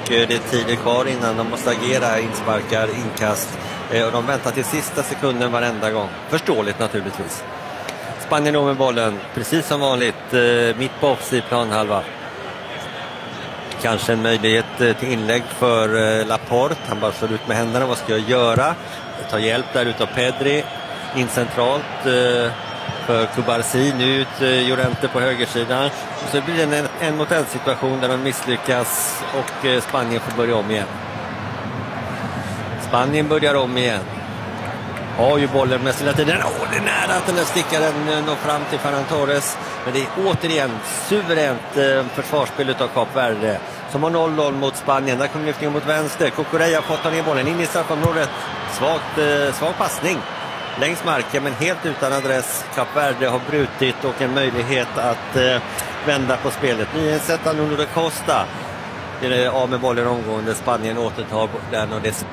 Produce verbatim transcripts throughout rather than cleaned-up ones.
det är tid kvar innan de måste agera, insparkar, inkast. Och de väntar till sista sekunden varenda gång. Förståeligt naturligtvis. Spanien då med bollen, precis som vanligt, mitt på offside planhalva. Kanske en möjlighet till inlägg för Laporte. Han bara slår ut med händerna. Vad ska jag göra? Jag tar hjälp där utav Pedri. In centralt för Kubarsi. Nu ut Llorente på högersidan. Och så blir det en, en mot en situation där de misslyckas och Spanien får börja om igen. Spanien börjar om igen. Har ju bollen med hela tiden. Åh, det är nära att den där stickaren når fram till Ferran Torres. Men det är återigen suveränt eh, försvarsspel utav Kap Verde. Som har noll noll mot Spanien. Där kommer lyftningen mot vänster. Cucurella har fått ner bollen in i straffområdet. Svagt, eh, svag passning längs marken, men helt utan adress. Kap Verde har brutit och en möjlighet att eh, vända på spelet. Nyhetssätta Nuno da Costa. Det är av med bollen omgående. Spanien återtar den och det är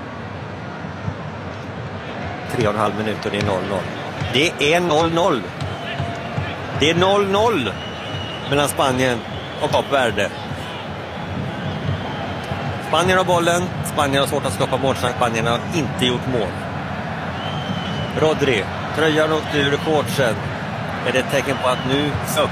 tre och en halv minut och det är noll noll. Det är noll noll. Det är noll noll mellan Spanien och Kap Verde. Spanien har bollen. Spanien har svårt att skapa målchans. Spanien har inte gjort mål. Rodri, tröjan åt ur coachen. Är det ett tecken på att nu upp?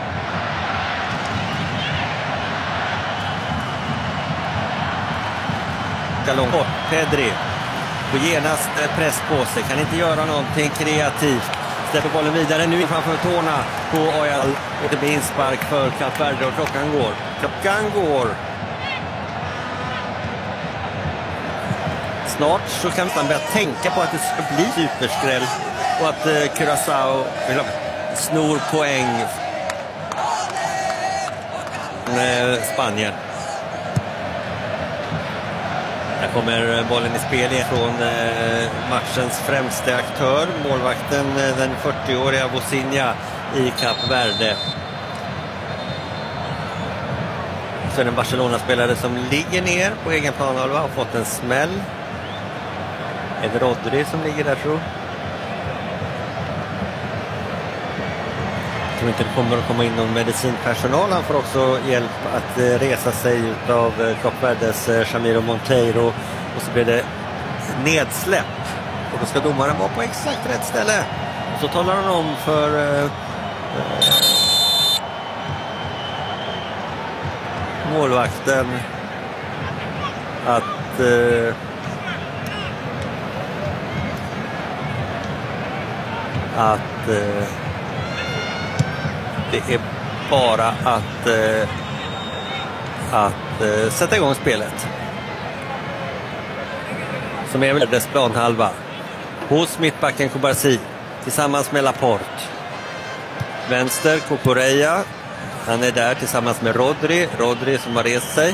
Långt. Pedri får genast press på sig, kan inte göra någonting kreativt, släpper bollen vidare nu framför tårna på Oyal och det blir inspark för Kap Verde och klockan går klockan går snart så kan man börja tänka på att det ska bli superskräll och att eh, Curaçao snor poäng med Spanien. Här kommer bollen i spel från eh, matchens främste aktör, målvakten, eh, den fyrtioåriga Bosinha i Kap Verde. Så är det en Barcelona-spelare som ligger ner på egen planhalva och har fått en smäll. Är det Rodri som ligger där, tror jag? Jag tror inte det kommer att komma in någon medicinpersonal. Han får också hjälp att eh, resa sig av eh, Kap Verdes eh, Chamiro Monteiro. Och så blir det nedsläpp. Och då ska domaren vara på exakt rätt ställe. Och så talar han om för eh, eh, målvakten att eh, att eh, det är bara att eh, att eh, sätta igång spelet. Som är väl dess planhalva. Hos mittbacken Kubarsi tillsammans med Laporte. Vänster Cucurella. Han är där tillsammans med Rodri. Rodri som har rest sig.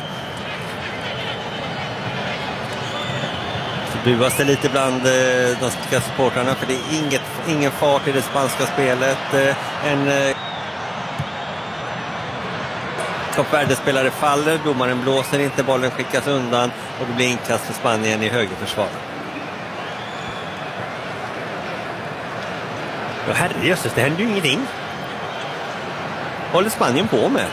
Buas det lite bland eh, de spanska supportrarna, för det är inget, ingen fart i det spanska spelet. Eh, en eh, Kap Verde-spelare faller, domaren blåser inte, bollen skickas undan och det blir inkast för Spanien i högerförsvar. Ja, herrejösses, det händer ju ingenting. Håller Spanien på med?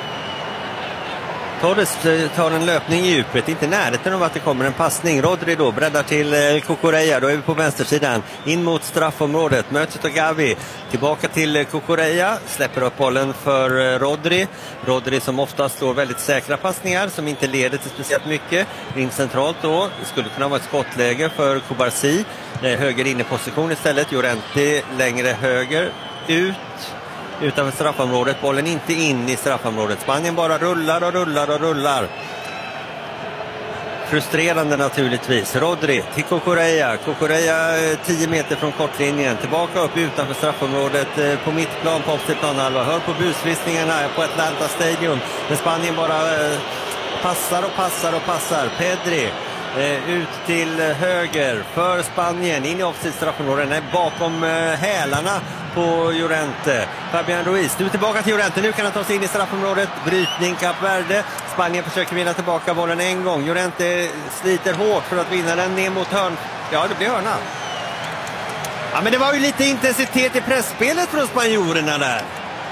Torres tar en löpning i djupet, inte närheten av att det kommer en passning. Rodri då breddar till Cucurella, då är vi på vänstersidan. In mot straffområdet, möts av Gavi. Tillbaka till Cucurella, släpper upp bollen för Rodri. Rodri som ofta slår väldigt säkra passningar som inte leder till speciellt mycket. In centralt då, det skulle kunna vara ett skottläge för Kubarsi. Höger inne position istället, Llorente längre höger, ut. Utanför straffområdet, bollen inte in i straffområdet. Spanien bara rullar och rullar och rullar. Frustrerande naturligtvis. Rodri till Cucurella. Cucurella tio meter från kortlinjen. Tillbaka upp utanför straffområdet på mittplan på offside-planhalva. Hör på busvissningarna på Atlanta Stadium. Men Spanien bara passar och passar och passar. Pedri Eh, ut till höger för Spanien, in i offside-straffområdet, är bakom eh, hälarna på Llorente. Fabian Ruiz, nu tillbaka till Llorente, nu kan han ta sig in i straffområdet, brytning Kap Verde. Spanien försöker vinna tillbaka bollen en gång, Llorente sliter hårt för att vinna den ner mot hörn. Ja, det blir hörna. Ja, men det var ju lite intensitet i pressspelet från spanjorerna där.